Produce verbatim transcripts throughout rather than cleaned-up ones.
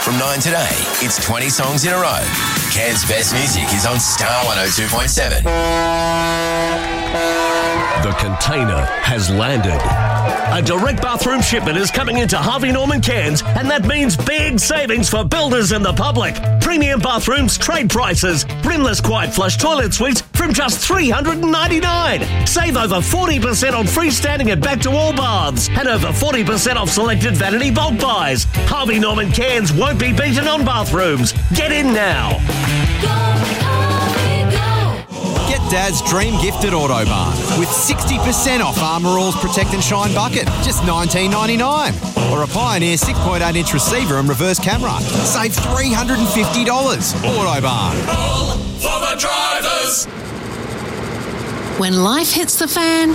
From nine today, it's twenty songs in a row. Cairns' best music is on Star one oh two point seven. The container has landed. A direct bathroom shipment is coming into Harvey Norman Cairns, and that means big savings for builders and the public. Premium bathrooms, trade prices, brimless quiet flush toilet suites from just three hundred ninety-nine dollars. Save over forty percent on freestanding and back-to-wall baths, and over forty percent off selected vanity bulk buys. Harvey Norman Cairns won't be beaten on bathrooms. Get in now. Get Dad's dream gift at Autobarn with sixty percent off Armour All's Protect and Shine bucket, just nineteen ninety-nine. Or a Pioneer six point eight inch receiver and reverse camera. Save three hundred fifty dollars. Autobarn. All for the drivers. When life hits the fan,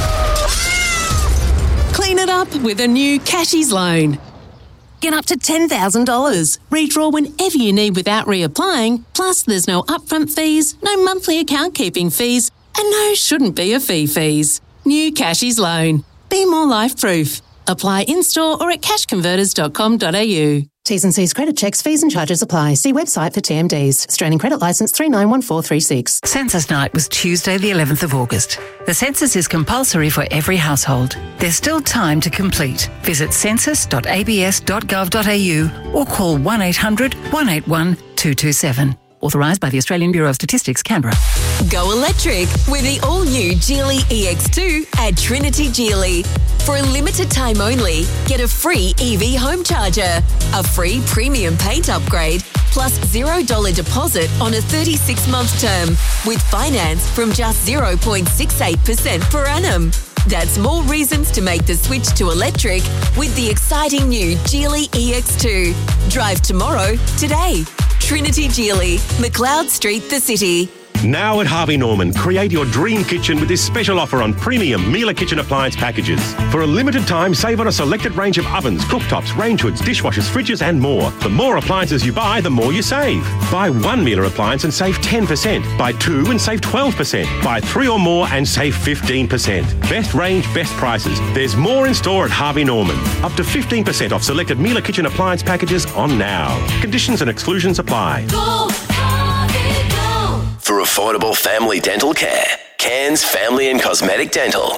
clean it up with a new Cashies loan. Get up to ten thousand dollars. Redraw whenever you need without reapplying. Plus, there's no upfront fees, no monthly account keeping fees, and no shouldn't be a fee fees. New Cashies loan. Be more life-proof. Apply in-store or at cash converters dot com dot a u. T's and C's credit checks, fees and charges apply. See website for T M Ds. Australian Credit Licence three nine one four three six. Census night was Tuesday the eleventh of August. The census is compulsory for every household. There's still time to complete. Visit census dot a b s dot gov dot a u or call one eight hundred one eight one two two seven. Authorised by the Australian Bureau of Statistics, Canberra. Go electric with the all-new Geely E X two at Trinity Geely. For a limited time only, get a free E V home charger, a free premium paint upgrade, plus zero dollars deposit on a thirty-six month term with finance from just zero point six eight percent per annum. That's more reasons to make the switch to electric with the exciting new Geely E X two. Drive tomorrow, today. Trinity Geely, McLeod Street, the city. Now at Harvey Norman, create your dream kitchen with this special offer on premium Miele kitchen appliance packages. For a limited time, save on a selected range of ovens, cooktops, range hoods, dishwashers, fridges and more. The more appliances you buy, the more you save. Buy one Miele appliance and save ten percent. Buy two and save twelve percent. Buy three or more and save fifteen percent. Best range, best prices. There's more in store at Harvey Norman. Up to fifteen percent off selected Miele kitchen appliance packages on now. Conditions and exclusions apply. Go, Harvey, go. For affordable family dental care, Cairns Family and Cosmetic Dental.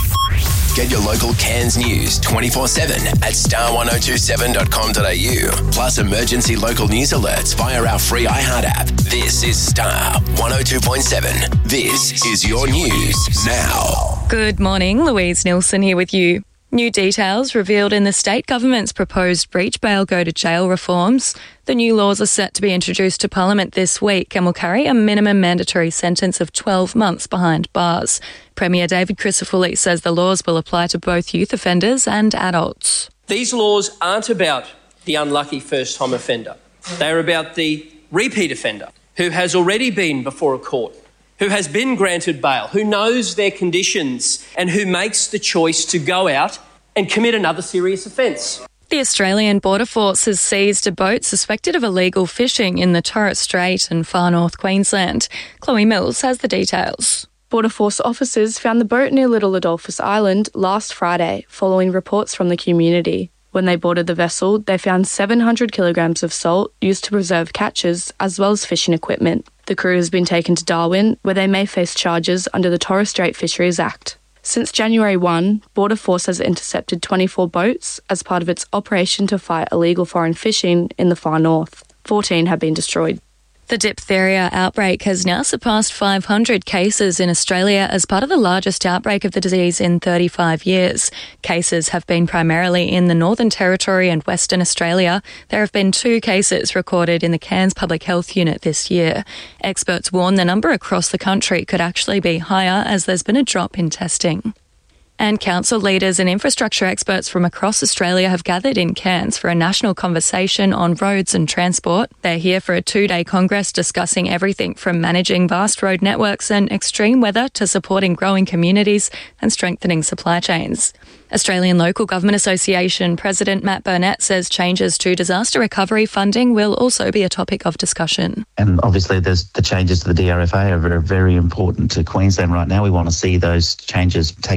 Get your local Cairns news twenty-four seven at star one oh two seven dot com dot a u. Plus emergency local news alerts via our free iHeart app. This is Star one oh two point seven. This is your news now. Good morning, Louise Nilsson here with you. New details revealed in the state government's proposed breach bail go to jail reforms. The new laws are set to be introduced to Parliament this week and will carry a minimum mandatory sentence of twelve months behind bars. Premier David Crisafulli says the laws will apply to both youth offenders and adults. These laws aren't about the unlucky first-time offender. They're about the repeat offender who has already been before a court, who has been granted bail, who knows their conditions and who makes the choice to go out and commit another serious offence. The Australian Border Force has seized a boat suspected of illegal fishing in the Torres Strait in far north Queensland. Chloe Mills has the details. Border Force officers found the boat near Little Adolphus Island last Friday, following reports from the community. When they boarded the vessel, they found seven hundred kilograms of salt used to preserve catches, as well as fishing equipment. The crew has been taken to Darwin, where they may face charges under the Torres Strait Fisheries Act. Since January first, Border Force has intercepted twenty-four boats as part of its operation to fight illegal foreign fishing in the far north. fourteen have been destroyed. The diphtheria outbreak has now surpassed five hundred cases in Australia as part of the largest outbreak of the disease in thirty-five years. Cases have been primarily in the Northern Territory and Western Australia. There have been two cases recorded in the Cairns Public Health Unit this year. Experts warn the number across the country could actually be higher as there's been a drop in testing. And council leaders and infrastructure experts from across Australia have gathered in Cairns for a national conversation on roads and transport. They're here for a two-day congress discussing everything from managing vast road networks and extreme weather to supporting growing communities and strengthening supply chains. Australian Local Government Association President Matt Burnett says changes to disaster recovery funding will also be a topic of discussion. And obviously there's the changes to the D R F A are very, very important to Queensland right now. We want to see those changes taken away.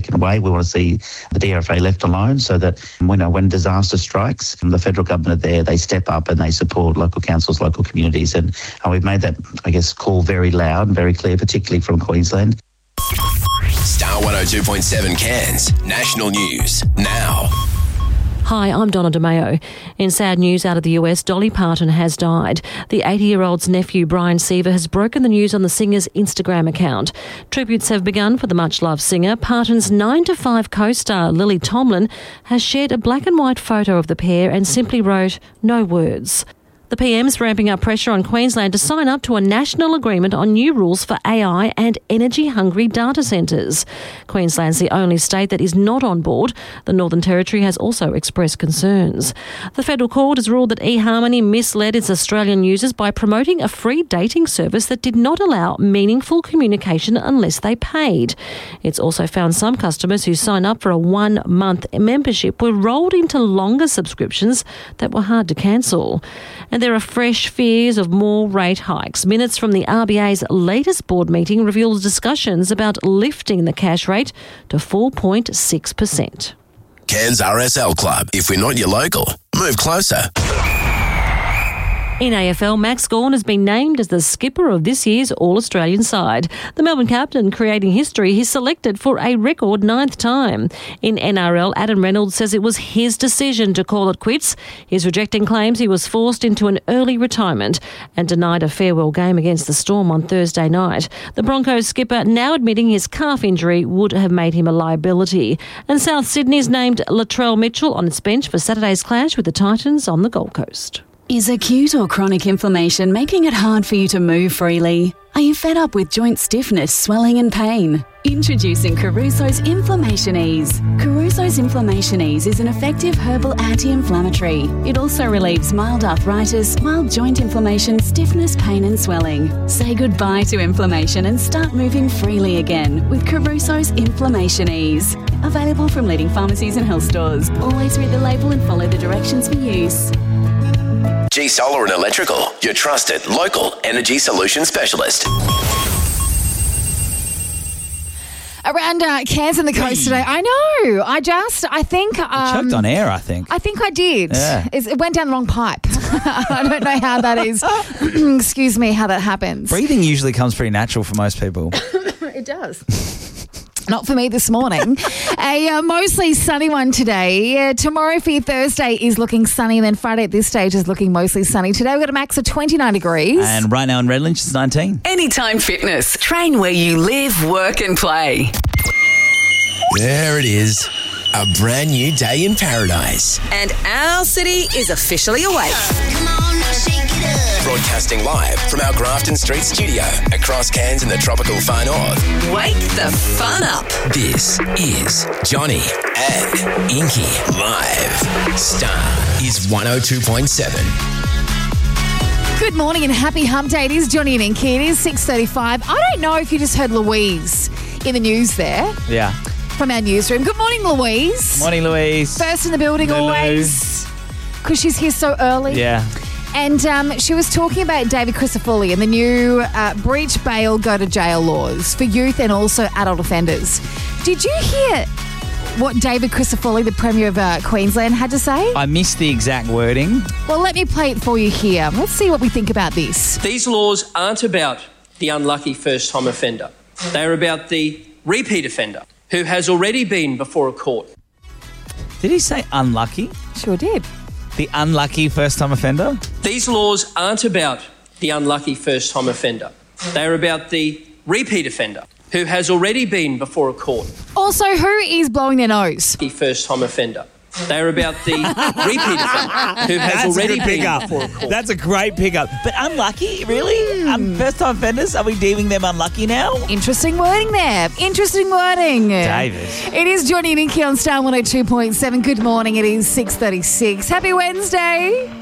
We want to see the D R F A left alone so that you know, when disaster strikes, the federal government are there, they step up and they support local councils, local communities. And, and we've made that, I guess, call very loud and very clear, particularly from Queensland. Star one oh two point seven Cairns National News now. Hi, I'm Donna DeMayo. In sad news out of the U S, Dolly Parton has died. The eighty-year-old's nephew, Brian Seaver, has broken the news on the singer's Instagram account. Tributes have begun for the much-loved singer. Parton's nine to five co-star, Lily Tomlin, has shared a black and white photo of the pair and simply wrote, "No words." The P M's ramping up pressure on Queensland to sign up to a national agreement on new rules for A I and energy-hungry data centres. Queensland's the only state that is not on board. The Northern Territory has also expressed concerns. The federal court has ruled that eHarmony misled its Australian users by promoting a free dating service that did not allow meaningful communication unless they paid. It's also found some customers who signed up for a one-month membership were rolled into longer subscriptions that were hard to cancel. And there are fresh fears of more rate hikes. Minutes from the R B A's latest board meeting reveals discussions about lifting the cash rate to four point six percent. Cairns R S L Club. If we're not your local, move closer. In A F L, Max Gawn has been named as the skipper of this year's All-Australian side. The Melbourne captain, creating history, he's selected for a record ninth time. In N R L, Adam Reynolds says it was his decision to call it quits. He's rejecting claims he was forced into an early retirement and denied a farewell game against the Storm on Thursday night. The Broncos skipper now admitting his calf injury would have made him a liability. And South Sydney's named Latrell Mitchell on its bench for Saturday's clash with the Titans on the Gold Coast. Is acute or chronic inflammation making it hard for you to move freely? Are you fed up with joint stiffness, swelling and pain? Introducing Caruso's Inflammation Ease. Caruso's Inflammation Ease is an effective herbal anti-inflammatory. It also relieves mild arthritis, mild joint inflammation, stiffness, pain and swelling. Say goodbye to inflammation and start moving freely again with Caruso's Inflammation Ease. Available from leading pharmacies and health stores. Always read the label and follow the directions for use. G Solar and Electrical, your trusted local energy solution specialist. Around uh, Cairns and the coast today. I know. I just, I think... Um, choked on air, I think. I think I did. Yeah. It's, it went down the wrong pipe. I don't know how that is. Excuse me, how that happens. Breathing usually comes pretty natural for most people. It does. Not for me this morning. A uh, mostly sunny one today. Uh, tomorrow for your Thursday is looking sunny, and then Friday at this stage is looking mostly sunny. Today we've got a max of twenty-nine degrees. And right now in Redlanch it's nineteen. Anytime Fitness. Train where you live, work and play. There it is. A brand new day in paradise. And our city is officially awake. Come on, now shake it up. Broadcasting live from our Grafton Street studio across Cairns in the tropical far north. Wake the fun up. This is Johnny and Inky live. Star is one oh two point seven. Good morning and happy hump day. It is Johnny and Inky. It is six thirty-five. I don't know if you just heard Louise in the news there. Yeah. From our newsroom. Good morning, Louise. Morning, Louise. First in the building Hello. always. Because she's here so early. Yeah. And um, she was talking about David Crisafulli and the new uh, breach bail, go to jail laws for youth and also adult offenders. Did you hear what David Crisafulli, the Premier of uh, Queensland, had to say? I missed the exact wording. Well, let me play it for you here. Let's see what we think about this. These laws aren't about the unlucky first-time offender. They're about the repeat offender who has already been before a court. Did he say unlucky? Sure did. The unlucky first-time offender? These laws aren't about the unlucky first-time offender. They're about the repeat offender who has already been before a court. Also, who is blowing their nose? The first-time offender. They're about the repeat offender who has That's already a good been pickup. before a court. That's a great pickup. But unlucky? Really? Mm. Um, first-time offenders? Are we deeming them unlucky now? Interesting wording there. Interesting wording. David. It is Johnny and Inky on Star one oh two point seven. Good morning. It is six thirty-six. Happy Wednesday.